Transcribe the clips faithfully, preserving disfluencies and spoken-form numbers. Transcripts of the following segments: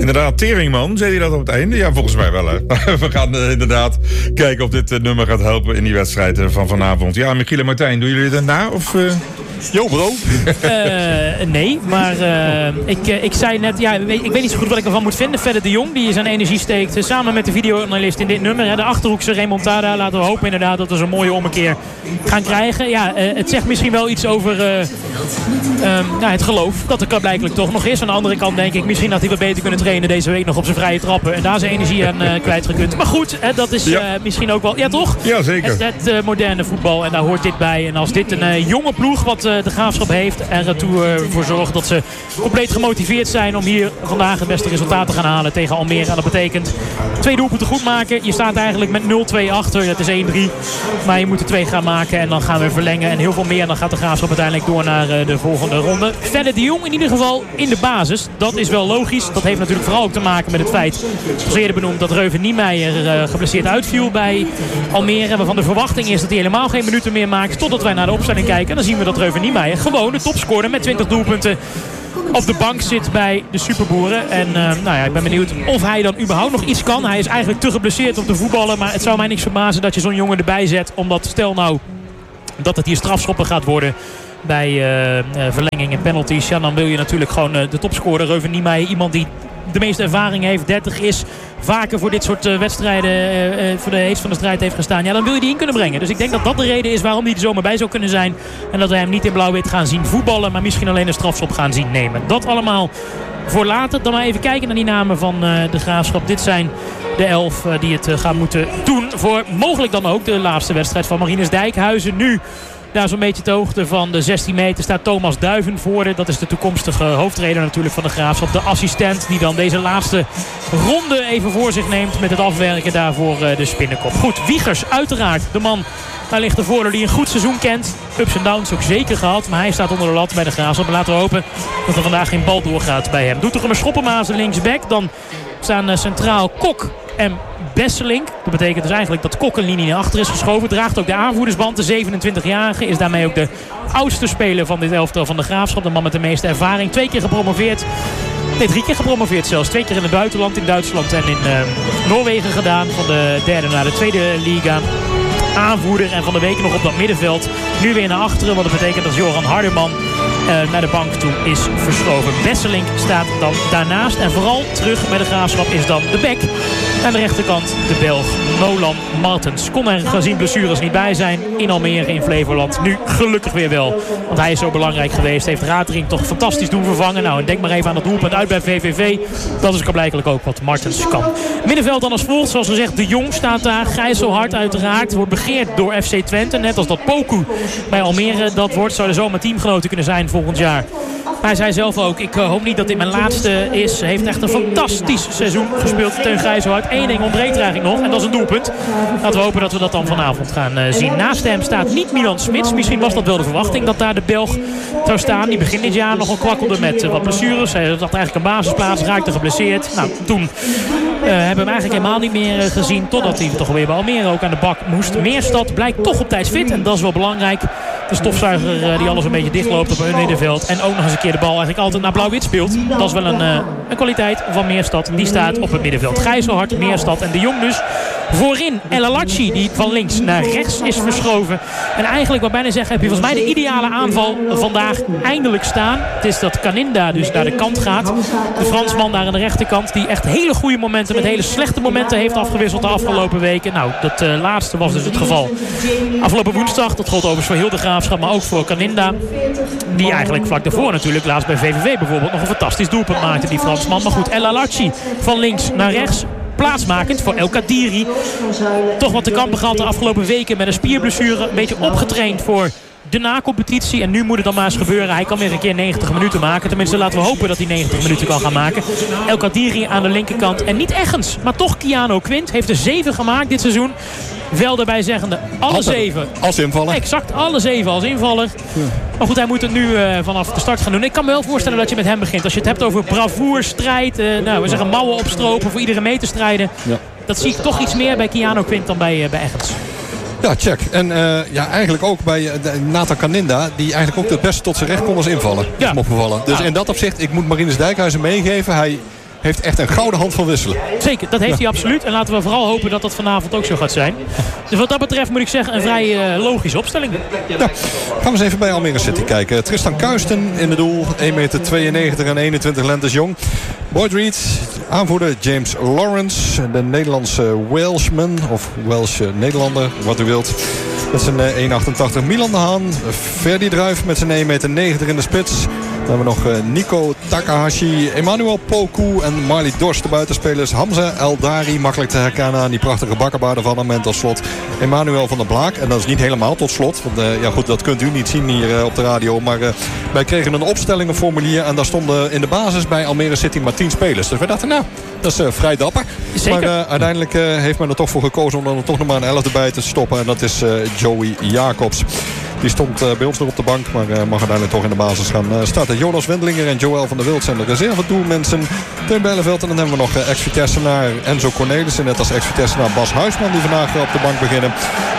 Inderdaad, Teringman, zei hij dat op het einde? Ja, volgens mij wel, hè. We gaan uh, inderdaad kijken of dit uh, nummer gaat helpen in die wedstrijd uh, van vanavond. Ja, Michiel en Martijn, doen jullie dat na? Of... Uh... Jo, bro. Uh, nee, maar uh, ik, uh, ik zei net, ja, ik weet, ik weet niet zo goed wat ik ervan moet vinden. Fedde de Jong, die zijn energie steekt, uh, samen met de videoanalist in dit nummer. Hè, de Achterhoekse remontada. Laten we hopen inderdaad dat we zo'n mooie ommekeer gaan krijgen. Ja, uh, het zegt misschien wel iets over uh, um, nou, het geloof dat er blijkbaar toch nog is. Aan de andere kant denk ik, misschien had hij wat beter kunnen trainen deze week nog op zijn vrije trappen. En daar zijn energie aan uh, kwijtgekund. Maar goed, hè, dat is uh, ja. misschien ook wel, ja toch? Ja, zeker. Het, het uh, moderne voetbal en daar hoort dit bij. En als dit een uh, jonge ploeg wat uh, de Graafschap heeft en ertoe uh, voor zorgt dat ze compleet gemotiveerd zijn om hier vandaag het beste resultaat te gaan halen tegen Almere. En dat betekent twee doelpunten goed maken. Je staat eigenlijk met nul twee achter. Het is één drie. Maar je moet er twee gaan maken en dan gaan we verlengen. En heel veel meer. En dan gaat de Graafschap uiteindelijk door naar uh, de volgende ronde. Fedde de Jong in ieder geval in de basis. Dat is wel logisch. Dat heeft natuurlijk vooral ook te maken met het feit, zoals eerder benoemd, dat Reuven Niemeyer uh, geblesseerd uitviel bij Almere. Waarvan de verwachting is dat hij helemaal geen minuten meer maakt. Totdat wij naar de opstelling kijken. En dan zien we dat Reuven Niemeyer gewoon de topscorer met twintig doelpunten op de bank zit bij de Superboeren. En uh, nou ja, ik ben benieuwd of hij dan überhaupt nog iets kan. Hij is eigenlijk te geblesseerd om te voetballen. Maar het zou mij niks verbazen dat je zo'n jongen erbij zet. Omdat stel nou dat het hier strafschoppen gaat worden bij uh, uh, verlenging en penalties. Ja, dan wil je natuurlijk gewoon uh, de topscorer Reuven Niemeyer. Iemand die de meeste ervaring heeft, dertig is, vaker voor dit soort uh, wedstrijden uh, uh, voor de heets van de strijd heeft gestaan. Ja, dan wil je die in kunnen brengen. Dus ik denk dat dat de reden is waarom hij er zomaar bij zou kunnen zijn. En dat we hem niet in blauw-wit gaan zien voetballen, maar misschien alleen een strafschop gaan zien nemen. Dat allemaal voor later. Dan maar even kijken naar die namen van uh, de Graafschap. Dit zijn de elf uh, die het uh, gaan moeten doen voor mogelijk dan ook de laatste wedstrijd van Marinus Dijkhuizen. Nu daar zo'n beetje ter hoogte van de zestien meter staat Thomas Duivenvoorde. Dat is de toekomstige hoofdtrainer natuurlijk van de Graafschap. De assistent die dan deze laatste ronde even voor zich neemt met het afwerken daarvoor de spinnenkop. Goed, Wiegers uiteraard de man. Daar ligt de voordeur die een goed seizoen kent. Ups en downs ook zeker gehad. Maar hij staat onder de lat bij de Graafschap. Maar laten we hopen dat er vandaag geen bal doorgaat bij hem. Doet toch een Schoppenmaas linksback. Dan staan centraal Kok en Besselink. Dat betekent dus eigenlijk dat Kok een linie naar achter is geschoven. Draagt ook de aanvoerdersband. De zevenentwintigjarige is daarmee ook de oudste speler van dit elftal van de Graafschap. De man met de meeste ervaring. Twee keer gepromoveerd. Nee, drie keer gepromoveerd zelfs. Twee keer in het buitenland, in Duitsland en in uh, Noorwegen gedaan. Van de derde naar de tweede liga. Aanvoerder en van de week nog op dat middenveld. Nu weer naar achteren. Wat dat betekent dat Joran Harderman uh, naar de bank toe is verschoven. Besselink staat dan daarnaast. En vooral terug bij de Graafschap is dan de bek. Aan de rechterkant de Belg Nolan Martens. Kon er gezien blessures niet bij zijn in Almere in Flevoland. Nu gelukkig weer wel. Want hij is zo belangrijk geweest. Heeft Ratering toch fantastisch doen vervangen. Nou, en denk maar even aan het doelpunt uit bij V V V. Dat is blijkbaar ook wat Martens kan. Middenveld dan als volgt. Zoals gezegd, de Jong staat daar. Gijzelhard uiteraard. Wordt begeerd door F C Twente. Net als dat Poku bij Almere dat wordt. Zouden zomaar teamgenoten kunnen zijn volgend jaar. Maar hij zei zelf ook, ik hoop niet dat dit mijn laatste is. Hij heeft echt een fantastisch seizoen gespeeld. Teun Gijzelhard. Eén ding ontbreekt er eigenlijk nog. En dat is een doelpunt. Laten we hopen dat we dat dan vanavond gaan uh, zien. Naast hem staat niet Milan Smits. Misschien was dat wel de verwachting dat daar de Belg zou staan. Die begin dit jaar nog een kwakkelde met uh, wat blessures. Hij had eigenlijk een basisplaats. Raakte geblesseerd. Nou, toen uh, hebben we hem eigenlijk helemaal niet meer uh, gezien. Totdat hij toch weer bij Almere ook aan de bak moest. Meerstad blijkt toch op tijd fit. En dat is wel belangrijk. De stofzuiger uh, die alles een beetje dichtloopt op een middenveld. En ook nog eens een keer de bal eigenlijk altijd naar blauw-wit speelt. Dat is wel een, uh, een kwaliteit van Meerstad. Die staat op het middenveld. Gijzelhard, Meerstad en de Jong dus. Voorin El Alachi die van links naar rechts is verschoven. En eigenlijk wat bijna zeggen heb je volgens mij de ideale aanval vandaag eindelijk staan. Het is dat Kaninda dus naar de kant gaat. De Fransman daar aan de rechterkant die echt hele goede momenten met hele slechte momenten heeft afgewisseld de afgelopen weken. Nou, dat uh, laatste was dus het geval afgelopen woensdag. Dat gold overigens voor heel de Graafschap, maar ook voor Kaninda. Die eigenlijk vlak daarvoor natuurlijk laatst bij V V V bijvoorbeeld nog een fantastisch doelpunt maakte, die Fransman. Maar goed, El Alachi van links naar rechts. Plaatsmakend voor El Kadiri. Toch wat te kampen gehad de afgelopen weken met een spierblessure. Een beetje opgetraind voor de na-competitie. En nu moet het dan maar eens gebeuren. Hij kan weer een keer negentig minuten maken. Tenminste, laten we hopen dat hij negentig minuten kan gaan maken. El Kadiri aan de linkerkant. En niet Eggens, maar toch Keanu Quint. Heeft er zeven gemaakt dit seizoen. Wel daarbij zeggende, alle zeven. Als invaller. Exact, alle zeven als invaller. Ja. Maar goed, hij moet het nu uh, vanaf de start gaan doen. Ik kan me wel voorstellen dat je met hem begint. Als je het hebt over bravoer, strijd. Uh, nou, we zeggen mouwen opstropen voor iedere mee te strijden. Ja. Dat zie ik toch iets meer bij Keanu Quint dan bij, uh, bij Eggens. Ja, check. En uh, ja, eigenlijk ook bij uh, Nathan Kaninda, die eigenlijk ook het beste tot zijn recht kon als invallen. Ja. Opgevallen. Dus ja. In dat opzicht, ik moet Marinus Dijkhuizen meegeven. Hij heeft echt een gouden hand van wisselen. Zeker, dat heeft ja. hij absoluut. En laten we vooral hopen dat dat vanavond ook zo gaat zijn. Dus wat dat betreft moet ik zeggen een vrij uh, logische opstelling. Ja, gaan we eens even bij Almere City kijken. Tristan Kuisten in het doel. één meter tweeënnegentig en eenentwintig lentes jong. Boyd Reed, aanvoerder James Lawrence. De Nederlandse Welshman. Of Welsh Nederlander, wat u wilt. Met zijn één meter achtentachtig. Milan de Haan. Ferdi Druijf met zijn één meter negentig in de spits. Dan hebben we nog Nico Takahashi, Emmanuel Poku en Marley Dorst, de buitenspelers. Hamza Eldari, makkelijk te herkennen aan die prachtige bakkenbaarden van hem. En tot slot Emmanuel van der Blaak. En dat is niet helemaal tot slot. Want uh, ja goed, dat kunt u niet zien hier uh, op de radio. Maar uh, wij kregen een opstellingenformulier. En daar stonden in de basis bij Almere City maar tien spelers. Dus we dachten, nou, dat is uh, vrij dapper. Zeker. Maar uh, uiteindelijk uh, heeft men er toch voor gekozen om er toch nog maar een elfde bij te stoppen. En dat is uh, Joey Jacobs. Die stond uh, bij ons nog op de bank, maar uh, mag uiteindelijk toch in de basis gaan uh, starten. Jonas Wendlinger en Joël van der Wild zijn de reservedoelmensen. Teun Bijleveld en dan hebben we nog uh, ex-Vitessenaar Enzo Cornelissen. Net als ex-Vitessenaar Bas Huisman die vandaag uh, op de bank beginnen.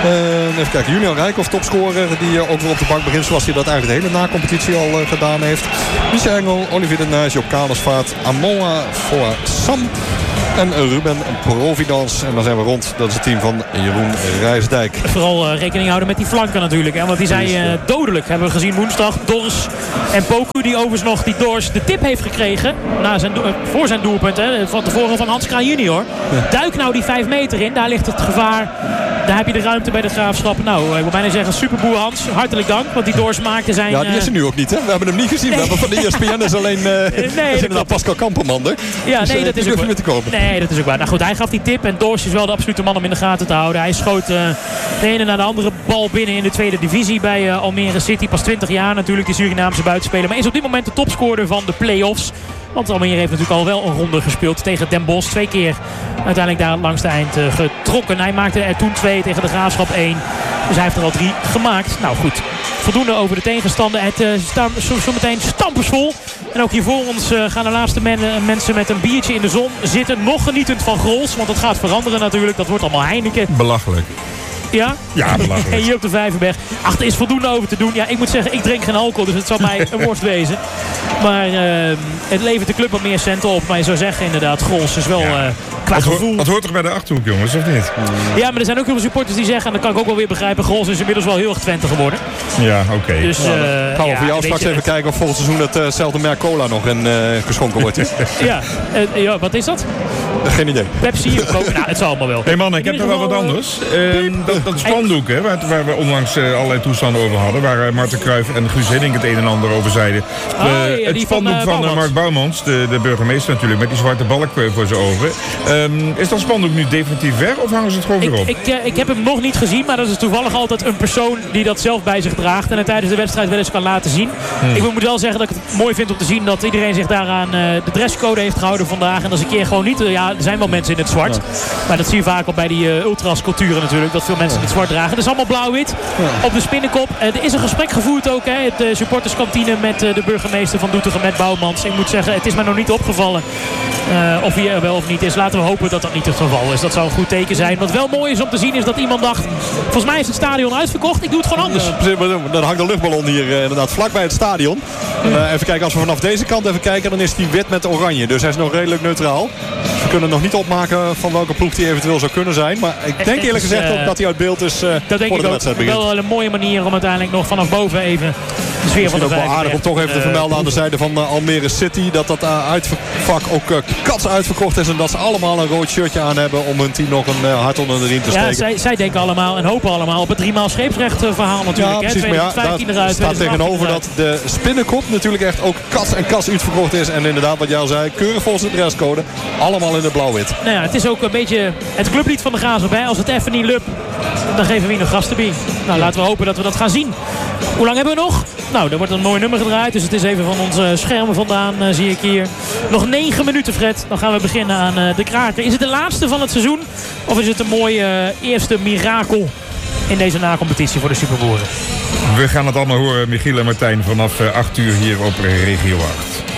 Uh, even kijken, Julian Rijkhoff, topscorer, die uh, ook weer op de bank begint. Zoals hij dat eigenlijk de hele na-competitie al uh, gedaan heeft. Michel Engel, Olivier de Nijs, Job Kanersvaart, Amoa voor Sam. En Ruben Providence. En dan zijn we rond. Dat is het team van Jeroen Rijsdijk. Vooral uh, rekening houden met die flanken natuurlijk. Hè? Want die zijn uh, dodelijk. Hebben we gezien woensdag. Dors en Poku die overigens nog die Dors de tip heeft gekregen. Na zijn, uh, voor zijn doelpunt. Hè? Van tevoren van Hans Kraan junior. Ja. Duik nou die vijf meter in. Daar ligt het gevaar. Daar heb je de ruimte bij de Graafschap. Nou, ik wil bijna zeggen superboer Hans. Hartelijk dank. Want die Dors maakte zijn... Ja, die is er nu ook niet. Hè? We hebben hem niet gezien. Nee. We hebben van de E S P N is alleen... Uh, nee, is inderdaad Pascal Kamperman. Hè? Ja, dus, nee, uh, dat is ook meer te komen. Nee, dat is ook waar. Nou goed, hij gaf die tip. En Dors is wel de absolute man om in de gaten te houden. Hij schoot uh, de ene naar de andere bal binnen in de tweede divisie bij uh, Almere City. Pas twintig jaar natuurlijk, die Surinaamse buitenspeler. Maar is op dit moment de topscorer van de play-offs. Want Almere heeft natuurlijk al wel een ronde gespeeld tegen Den Bosch. Twee keer uiteindelijk daar langs de eind uh, getrokken. Hij maakte er toen twee tegen de Graafschap één. Dus hij heeft er al drie gemaakt. Nou goed, voldoende over de tegenstander. Het uh, staat zometeen stampersvol. En ook hier voor ons uh, gaan de laatste men, uh, mensen met een biertje in de zon zitten. Nog genietend van Grols. Want dat gaat veranderen natuurlijk. Dat wordt allemaal Heineken. Belachelijk. Ja? Ja, belachelijk. En hier op de Vijverberg. Ach, er is voldoende over te doen. Ja, ik moet zeggen, ik drink geen alcohol. Dus het zal mij een worst wezen. Maar uh, het levert de club wat meer centen op. Maar je zou zeggen inderdaad, Grols is wel ja. uh, qua dat gevoel... Dat hoort toch bij de Achterhoek, jongens, of niet? Ja, maar er zijn ook heel veel supporters die zeggen... en dat kan ik ook wel weer begrijpen... Grols is inmiddels wel heel erg Twente geworden. Ja, oké. Okay. Dus, uh, ja, gaan we ja, voor jou straks even het... kijken... of volgend seizoen hetzelfde uh merk cola nog in, uh, geschonken wordt. ja, uh, ja, wat is dat? Geen idee. Pepsi of Coca? Nou, het zal allemaal wel. Hé hey man, ik heb nog wel wat anders. Uh, dat, dat spandoek, hè, waar, waar we onlangs uh, allerlei toestanden over hadden. Waar uh, Marten Cruijff en Guus Hiddink het een en ander over zeiden. Uh, oh, ja, het spandoek van, uh, van uh, Mark Bouwmans, de, de burgemeester natuurlijk, met die zwarte balk uh, voor zijn ogen. Um, is dat spandoek nu definitief weg of hangen ze het gewoon ik, weer op? Ik, uh, ik heb hem nog niet gezien, maar dat is toevallig altijd een persoon die dat zelf bij zich draagt. En het tijdens de wedstrijd wel eens kan laten zien. Hmm. Ik moet wel zeggen dat ik het mooi vind om te zien dat iedereen zich daaraan uh, de dresscode heeft gehouden vandaag. En dat is een keer gewoon niet. Uh, ja, er zijn wel mensen in het zwart. Ja. Maar dat zie je vaak al bij die uh, ultras culturen natuurlijk. Dat veel mensen ja. het zwart dragen. Het is allemaal blauw-wit. Ja. Op de spinnenkop. Uh, er is een gesprek gevoerd ook. Hè, het uh, supporterskantine met uh, de burgemeester van Doetinchem, met Bouwmans. Ik moet zeggen, het is mij nog niet opgevallen. Uh, of hij er wel of niet is. Laten we hopen dat dat niet het geval is. Dat zou een goed teken zijn. Wat wel mooi is om te zien is dat iemand dacht... volgens mij is het stadion uitverkocht. Ik doe het gewoon anders. Ja, dan hangt de luchtballon hier uh, inderdaad vlak bij het stadion. En, uh, even kijken, als we vanaf deze kant even kijken... dan is die wit met oranje. Dus hij is nog redelijk neutraal. We kunnen nog niet opmaken van welke ploeg die eventueel zou kunnen zijn. Maar ik denk eerlijk gezegd is, uh, ook dat hij uit beeld is uh, dat denk voor de ik wedstrijd ook. begint. Wel een mooie manier om uiteindelijk nog vanaf boven even de sfeer van de vijf. Aardig om toch even te vermelden uh, aan de zijde van uh, Almere City. Dat dat uh, uitvak ook uh, kats uitverkocht is. En dat ze allemaal een rood shirtje aan hebben om hun team nog een uh, hart onder de riem te steken. Ja, zij, zij denken allemaal en hopen allemaal op het driemaal scheepsrecht uh, verhaal natuurlijk. Ja, precies. Hè, maar ja, daar eruit, staat tegenover dat de spinnenkop natuurlijk echt ook kats en kats uitverkocht is. En inderdaad wat jij al zei, keurig volgens de dresscode. Allemaal in het blauw-wit. Nou ja, het is ook een beetje het clublied van de Graafschap. Als het even niet lukt, dan geven we hier nog gas te bieden. Nou, laten we hopen dat we dat gaan zien. Hoe lang hebben we nog? Nou, er wordt een mooi nummer gedraaid. Dus het is even van onze schermen vandaan, uh, zie ik hier. Nog negen minuten, Fred. Dan gaan we beginnen aan uh, de kraker. Is het de laatste van het seizoen? Of is het een mooi uh, eerste mirakel in deze nacompetitie voor de Superboeren? We gaan het allemaal horen, Michiel en Martijn, vanaf uh, acht uur hier op Regio acht.